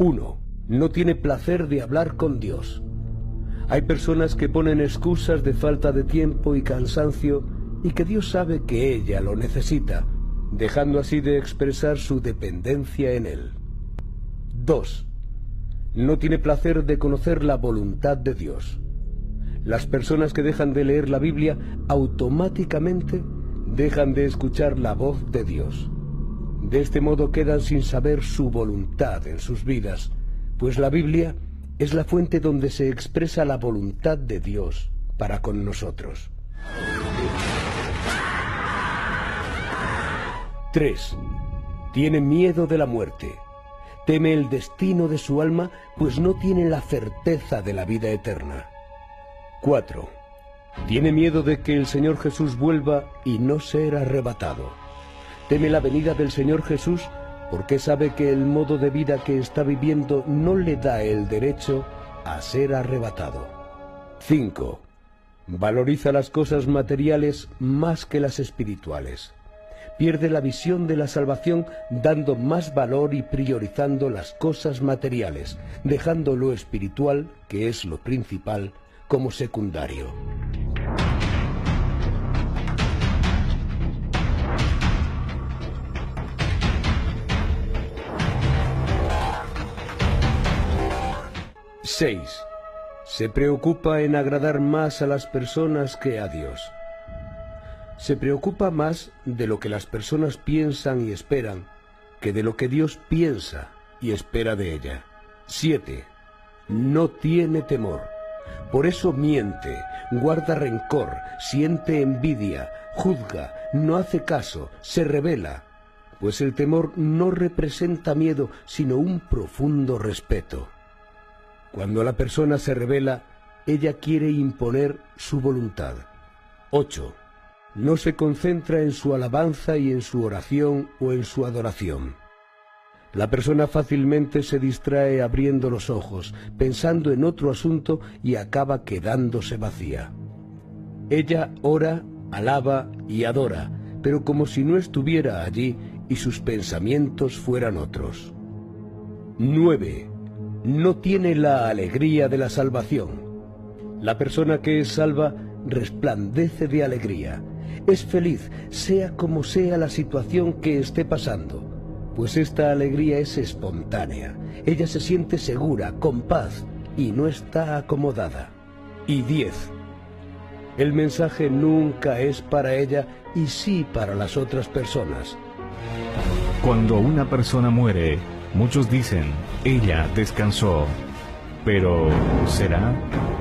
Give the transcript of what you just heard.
1. No tiene placer de hablar con Dios. Hay personas que ponen excusas de falta de tiempo y cansancio y que Dios sabe que ella lo necesita, dejando así de expresar su dependencia en Él. 2. No tiene placer de conocer la voluntad de Dios. Las personas que dejan de leer la Biblia automáticamente dejan de escuchar la voz de Dios. De este modo quedan sin saber su voluntad en sus vidas, pues la Biblia es la fuente donde se expresa la voluntad de Dios para con nosotros. 3. Tiene miedo de la muerte. Teme el destino de su alma, pues no tiene la certeza de la vida eterna. 4. Tiene miedo de que el Señor Jesús vuelva y no ser arrebatado. Teme la venida del Señor Jesús porque sabe que el modo de vida que está viviendo no le da el derecho a ser arrebatado. 5. Valoriza las cosas materiales más que las espirituales. Pierde la visión de la salvación dando más valor y priorizando las cosas materiales, dejando lo espiritual, que es lo principal, como secundario. ―6. Se preocupa en agradar más a las personas que a Dios. Se preocupa más de lo que las personas piensan y esperan que de lo que Dios piensa y espera de ella. 7. No tiene temor. Por eso miente, guarda rencor, siente envidia, juzga, no hace caso, se rebela, pues el temor no representa miedo, sino un profundo respeto. Cuando la persona se rebela, ella quiere imponer su voluntad. 8. No se concentra en su alabanza y en su oración o en su adoración. La persona fácilmente se distrae abriendo los ojos, pensando en otro asunto y acaba quedándose vacía. Ella ora, alaba y adora, pero como si no estuviera allí y sus pensamientos fueran otros. 9. No tiene la alegría de la salvación. La persona que es salva resplandece de alegría. Es feliz, sea como sea la situación que esté pasando, pues esta alegría es espontánea. Ella se siente segura, con paz, y no está acomodada. Y 10. El mensaje nunca es para ella y sí para las otras personas. Cuando una persona muere, muchos dicen, ella descansó. Pero, ¿será?